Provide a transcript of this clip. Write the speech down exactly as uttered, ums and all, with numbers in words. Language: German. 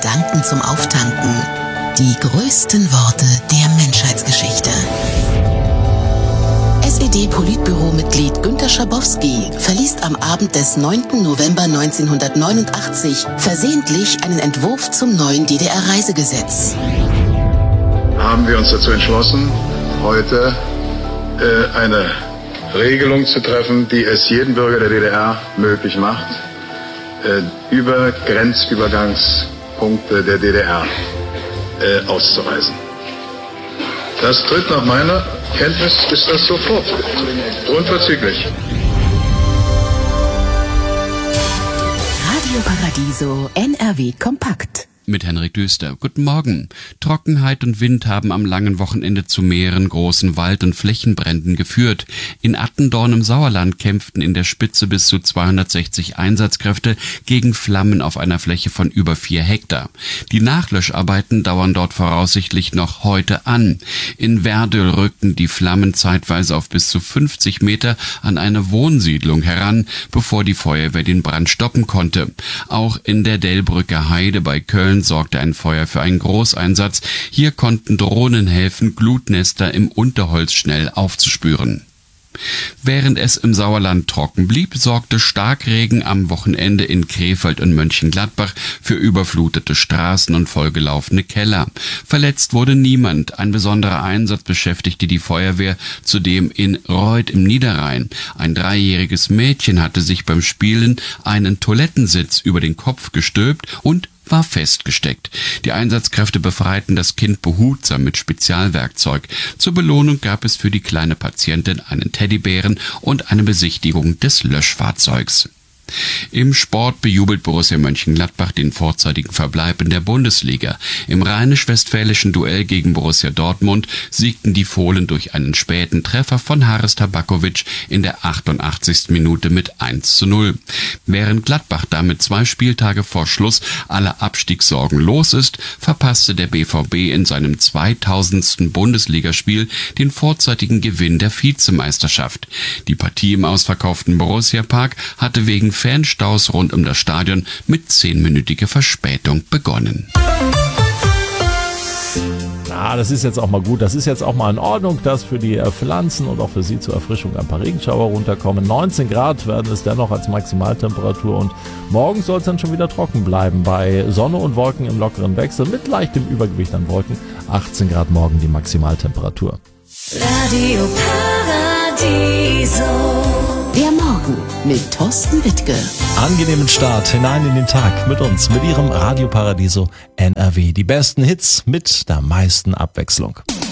Gedanken zum Auftanken. Die größten Worte der Menschheitsgeschichte. S E D-Politbüro-Mitglied Günter Schabowski verliest am Abend des neunten November neunzehnhundertneunundachtzig versehentlich einen Entwurf zum neuen D D R-Reisegesetz. Haben wir uns dazu entschlossen, heute äh, eine Regelung zu treffen, die es jedem Bürger der D D R möglich macht, äh, über Grenzübergangspunkte der D D R äh, auszureisen. Das tritt nach meiner Kenntnis ist das sofort, unverzüglich. Radio Paradiso N R W Kompakt. Mit Henrik Düster. Guten Morgen. Trockenheit und Wind haben am langen Wochenende zu mehreren großen Wald- und Flächenbränden geführt. In Attendorn im Sauerland kämpften in der Spitze bis zu zweihundertsechzig Einsatzkräfte gegen Flammen auf einer Fläche von über vier Hektar. Die Nachlöscharbeiten dauern dort voraussichtlich noch heute an. In Werdöl rückten die Flammen zeitweise auf bis zu fünfzig Meter an eine Wohnsiedlung heran, bevor die Feuerwehr den Brand stoppen konnte. Auch in der Delbrücker Heide bei Köln sorgte ein Feuer für einen Großeinsatz. Hier konnten Drohnen helfen, Glutnester im Unterholz schnell aufzuspüren. Während es im Sauerland trocken blieb, sorgte Starkregen am Wochenende in Krefeld und Mönchengladbach für überflutete Straßen und vollgelaufene Keller. Verletzt wurde niemand. Ein besonderer Einsatz beschäftigte die Feuerwehr zudem in Reuth im Niederrhein. Ein dreijähriges Mädchen hatte sich beim Spielen einen Toilettensitz über den Kopf gestülpt und war festgesteckt. Die Einsatzkräfte befreiten das Kind behutsam mit Spezialwerkzeug. Zur Belohnung gab es für die kleine Patientin einen Teddybären und eine Besichtigung des Löschfahrzeugs. Im Sport bejubelt Borussia Mönchengladbach den vorzeitigen Verbleib in der Bundesliga. Im rheinisch-westfälischen Duell gegen Borussia Dortmund siegten die Fohlen durch einen späten Treffer von Haris Tabakovic in der achtundachtzigsten Minute mit eins zu null. Während Gladbach damit zwei Spieltage vor Schluss aller Abstiegssorgen los ist, verpasste der B V B in seinem zweitausendsten Bundesligaspiel den vorzeitigen Gewinn der Vizemeisterschaft. Die Partie im ausverkauften Borussia Park hatte wegen Fanstaus rund um das Stadion mit zehnminütiger Verspätung begonnen. Na, das ist jetzt auch mal gut. Das ist jetzt auch mal in Ordnung, dass für die Pflanzen und auch für Sie zur Erfrischung ein paar Regenschauer runterkommen. neunzehn Grad werden es dennoch als Maximaltemperatur und morgen soll es dann schon wieder trocken bleiben bei Sonne und Wolken im lockeren Wechsel mit leichtem Übergewicht an Wolken. achtzehn Grad morgen die Maximaltemperatur. Radio Paradiso. Der Morgen mit Thorsten Wittke. Angenehmen Start hinein in den Tag mit uns, mit Ihrem Radio Paradiso N R W. Die besten Hits mit der meisten Abwechslung.